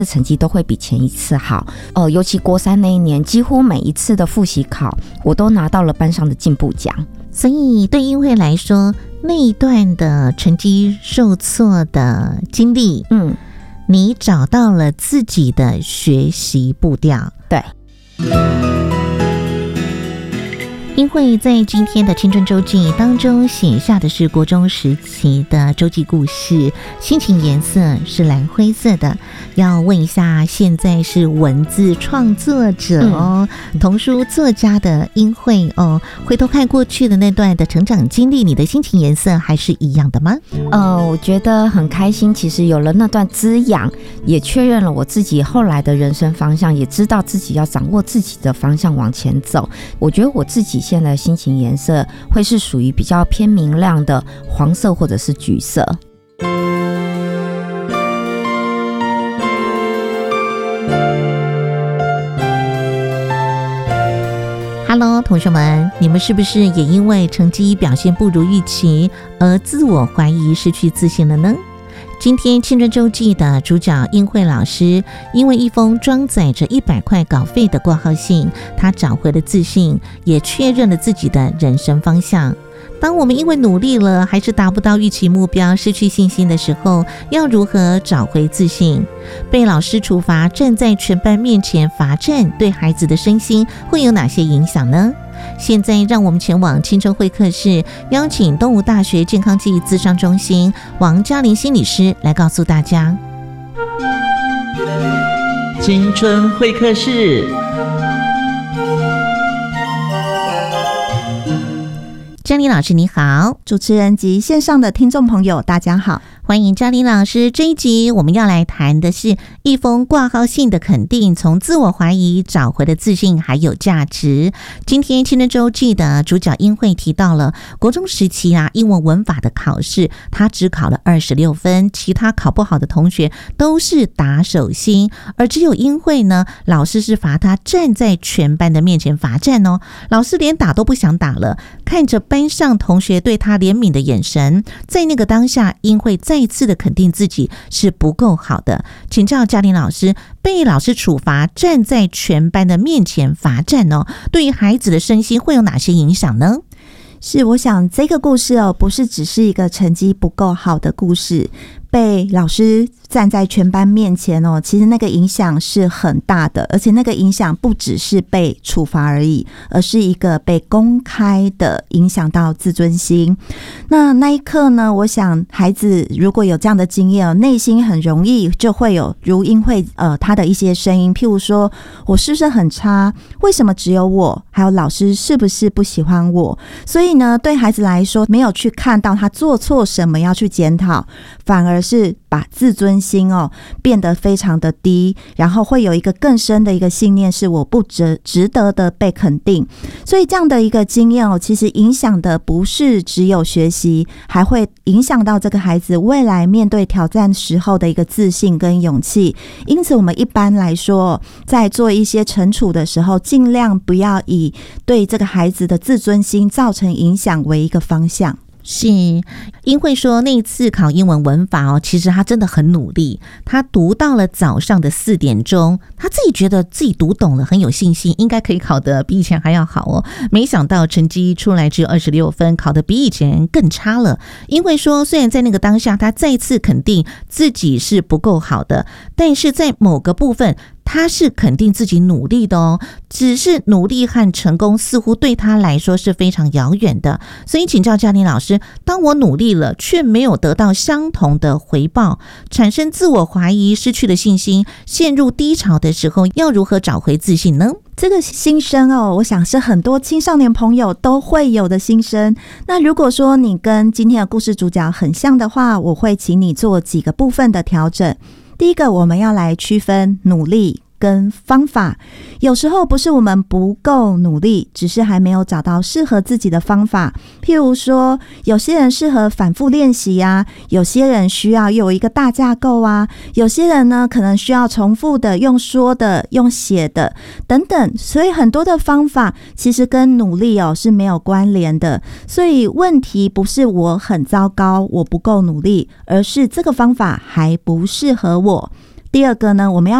成绩都会比前一次好。尤其国3那一年，几乎每一次的复习考，我都拿到了班上的进步奖。 所以对英慧来说，那一段的成绩受挫的经历，你找到了自己的学习步调。 对。 英慧在今天的青春周记当中写下的是国中时期的周记故事，心情颜色是蓝灰色的。要问一下，现在是文字创作者童书作家的英慧回头看过去的那段的成长经历，你的心情颜色还是一样的吗？ 我觉得很开心，其实有了那段滋养，也确认了我自己后来的人生方向，也知道自己要掌握自己的方向往前走。我觉得我自己现在的心情颜色会是属于比较偏明亮的黄色或者是橘色。 Hello， 同学们，你们是不是也因为成绩表现不如预期而自我怀疑、失去自信了呢？今天青春周记的主角英慧老师，因为一封装载着100块稿费的挂号信，他找回了自信，也确认了自己的人生方向。当我们因为努力了还是达不到预期目标，失去信心的时候，要如何找回自信？被老师处罚，站在全班面前罚站，对孩子的身心会有哪些影响呢？现在让我们前往青春会客室，邀请东吴大学健康暨咨商中心王嘉玲心理师来告诉大家。 青春会客室， 嘉玲老师你好。 主持人及线上的听众朋友大家好， 欢迎嘉玲老师。这一集我们要来谈的是一封挂号信的肯定，从自我怀疑找回了自信还有价值。今天青春周记的主角英慧提到了国中时期英文文法的考试，他只考了26分，其他考不好的同学都是打手心，而只有英慧呢，老师是罚他站在全班的面前罚站老师连打都不想打了，看着班上同学对他怜悯的眼神，在那个当下，英慧再次的肯定自己是不够好的。请教嘉玲老师，被老师处罚站在全班的面前罚站对于孩子的身心会有哪些影响呢？ 是，我想这个故事不是只是一个成绩不够好的故事，被老师站在全班面前其实那个影响是很大的，而且那个影响不只是被处罚而已，而是一个被公开的影响到自尊心。那一刻呢，我想孩子如果有这样的经验内心很容易就会有如英慧他的一些声音，譬如说我是不是很差？为什么只有我？还有老师是不是不喜欢我？所以呢，对孩子来说，没有去看到他做错什么要去检讨，反而是把自尊心变得非常的低，然后会有一个更深的一个信念，是我不值得的被肯定。所以这样的一个经验其实影响的不是只有学习，还会影响到这个孩子未来面对挑战时候的一个自信跟勇气。因此我们一般来说在做一些惩处的时候，尽量不要以对这个孩子的自尊心造成影响为一个方向。 是，英慧说那一次考英文文法其实他真的很努力，他读到了早上的4点钟，他自己觉得自己读懂了，很有信心，应该可以考得比以前还要好没想到成绩出来只有26分，考得比以前更差了。英慧说虽然在那个当下他再次肯定自己是不够好的，但是在某个部分他是肯定自己努力的只是努力和成功似乎对他来说是非常遥远的。所以请教嘉玲老师，当我努力了却没有得到相同的回报，产生自我怀疑，失去了信心，陷入低潮的时候，要如何找回自信呢？ 这个心声我想是很多青少年朋友都会有的心声。那如果说你跟今天的故事主角很像的话，我会请你做几个部分的调整。第一个，我们要来区分努力跟方法。有时候不是我们不够努力，只是还没有找到适合自己的方法。譬如说有些人适合反复练习有些人需要有一个大架构有些人呢可能需要重复的用说的用写的等等。所以很多的方法其实跟努力是没有关联的。所以问题不是我很糟糕，我不够努力，而是这个方法还不适合我。 第二个呢，我们要